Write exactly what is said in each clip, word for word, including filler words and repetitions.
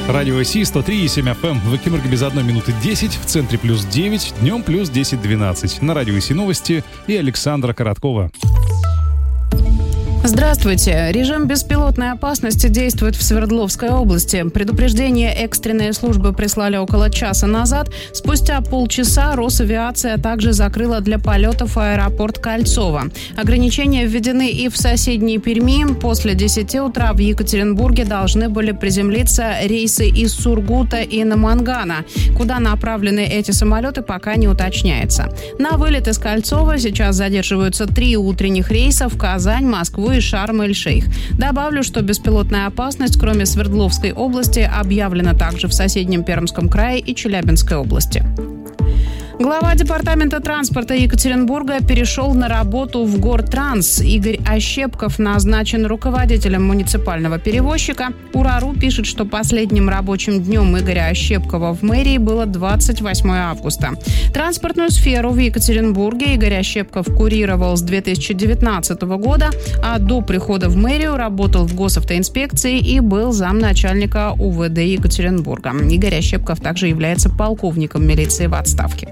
Радио Си сто три и семь эф эм. В Екатеринбурге без одной минуты десять, в центре плюс девять, днем плюс десять двенадцать. На Радио Си новости и Александра Короткова. Здравствуйте. Режим беспилотной опасности действует в Свердловской области. Предупреждение экстренные службы прислали около часа назад. Спустя полчаса Росавиация также закрыла для полетов аэропорт Кольцово. Ограничения введены и в соседней Перми. После десяти утра в Екатеринбурге должны были приземлиться рейсы из Сургута и Намангана. Куда направлены эти самолеты, пока не уточняется. На вылет из Кольцова сейчас задерживаются три утренних рейса в Казань, Москву и Шарм-эль-Шейх. Добавлю, что беспилотная опасность, кроме Свердловской области, объявлена также в соседнем Пермском крае и Челябинской области. Глава департамента транспорта Екатеринбурга перешел на работу в Гортранс. Игорь Ощепков назначен руководителем муниципального перевозчика. Урару пишет, что последним рабочим днем Игоря Ощепкова в мэрии было двадцать восьмое августа. Транспортную сферу в Екатеринбурге Игорь Ощепков курировал с две тысячи девятнадцатого года, а до прихода в мэрию работал в госавтоинспекции и был замначальника У Вэ Дэ Екатеринбурга. Игорь Ощепков также является полковником милиции в отставке.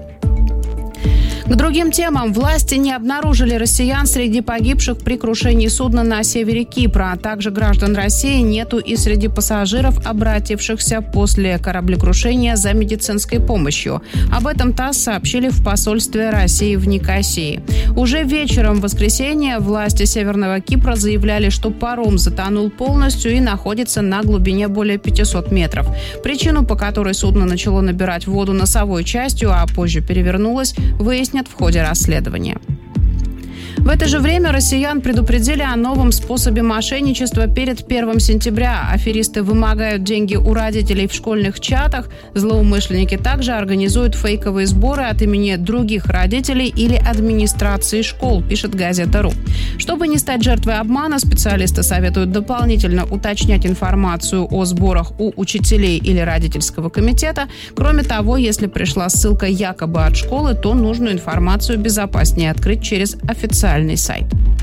К другим темам. Власти не обнаружили россиян среди погибших при крушении судна на севере Кипра, а также граждан России нету и среди пассажиров, обратившихся после кораблекрушения за медицинской помощью. Об этом ТАСС сообщили в посольстве России в Никосии. Уже вечером в воскресенье власти Северного Кипра заявляли, что паром затонул полностью и находится на глубине более пятисот метров. Причину, по которой судно начало набирать воду носовой частью, а позже перевернулось, выяснили в ходе расследования. В это же время россиян предупредили о новом способе мошенничества перед первым сентября. Аферисты вымогают деньги у родителей в школьных чатах. Злоумышленники также организуют фейковые сборы от имени других родителей или администрации школ, пишет газета РУ. Чтобы не стать жертвой обмана, специалисты советуют дополнительно уточнять информацию о сборах у учителей или родительского комитета. Кроме того, если пришла ссылка якобы от школы, то нужную информацию безопаснее открыть через официальный сайт.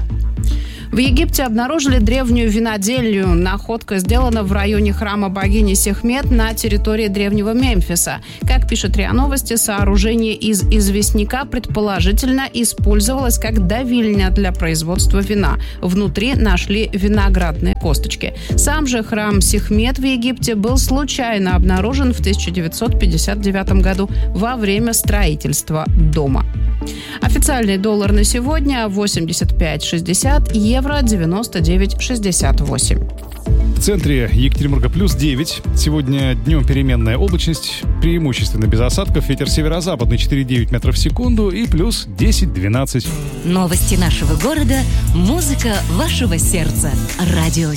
В Египте обнаружили древнюю винодельню. Находка сделана в районе храма богини Сехмет на территории древнего Мемфиса. Как пишет РИА Новости, сооружение из известняка предположительно использовалось как давильня для производства вина. Внутри нашли виноградные косточки. Сам же храм Сехмет в Египте был случайно обнаружен в тысяча девятьсот пятьдесят девятом году во время строительства дома. Официальный доллар на сегодня восемьдесят пять шестьдесят, евро девяносто девять шестьдесят восемь. В центре Екатеринбурга плюс девять. Сегодня днем переменная облачность, преимущественно без осадков. Ветер северо-западный четыре и девять метров в секунду и плюс десять двенадцать. Новости нашего города, музыка вашего сердца. Радио